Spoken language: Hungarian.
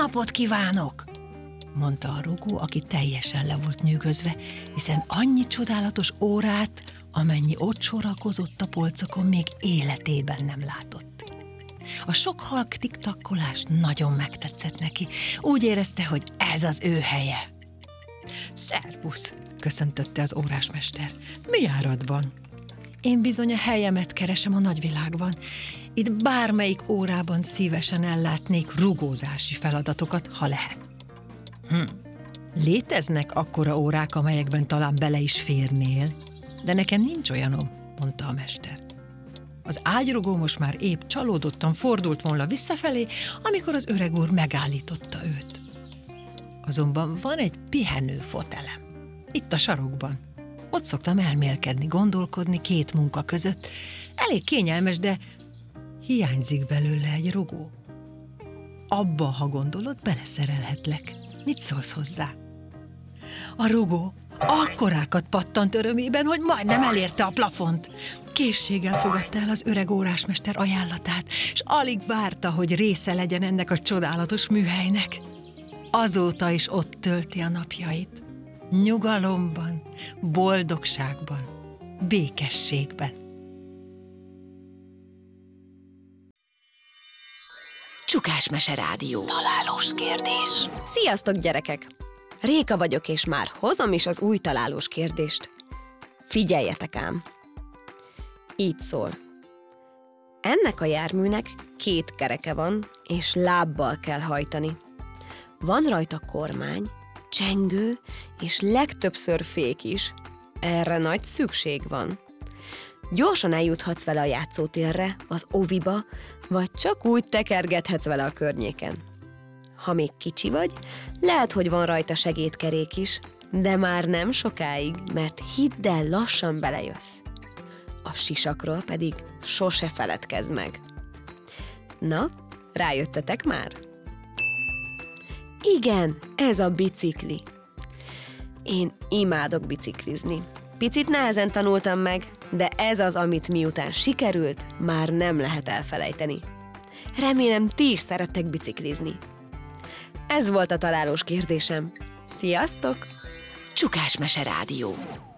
napot kívánok! Mondta a rugó, aki teljesen le volt nyűgözve, hiszen annyi csodálatos órát, amennyi ott sorakozott a polcokon, még életében nem látott. A sok halk tiktakkolás nagyon megtetszett neki. Úgy érezte, hogy ez az ő helye. Szervusz, köszöntötte az órásmester. Mi áradban? Én bizony a helyemet keresem a nagyvilágban. Itt bármelyik órában szívesen ellátnék rugózási feladatokat, ha lehet. Léteznek akkora órák, amelyekben talán bele is férnél, de nekem nincs olyanom, mondta a mester. Az ágyrugó most már épp csalódottan fordult volna visszafelé, amikor az öreg úr megállította őt. Azonban van egy pihenő fotelem, itt a sarokban. Ott szoktam elmélkedni, gondolkodni két munka között. Elég kényelmes, de hiányzik belőle egy rugó. Abba, ha gondolod, beleszerelhetlek. Mit szólsz hozzá? A rugó akkorákat pattant örömében, hogy majdnem elérte a plafont. Készséggel fogadta el az öreg órásmester ajánlatát, és alig várta, hogy része legyen ennek a csodálatos műhelynek. Azóta is ott tölti a napjait. Nyugalomban, boldogságban, békességben. Csukás Mese Rádió. Találós kérdés. Sziasztok, gyerekek! Réka vagyok, és már hozom is az új találós kérdést. Figyeljetek ám! Így szól. Ennek a járműnek 2 kereke van, és lábbal kell hajtani. Van rajta kormány, csengő, és legtöbbször fék is. Erre nagy szükség van. Gyorsan eljuthatsz vele a játszótérre, az oviba, vagy csak úgy tekergethetsz vele a környéken. Ha még kicsi vagy, lehet, hogy van rajta segédkerék is, de már nem sokáig, mert hidd el, lassan belejössz. A sisakról pedig sose feledkezz meg. Na, rájöttetek már? Igen, ez a bicikli. Én imádok biciklizni. Picit nehezen tanultam meg, de ez az, amit miután sikerült, már nem lehet elfelejteni. Remélem, ti is szerettek biciklizni. Ez volt a találós kérdésem. Sziasztok! Csukás Mese Rádió.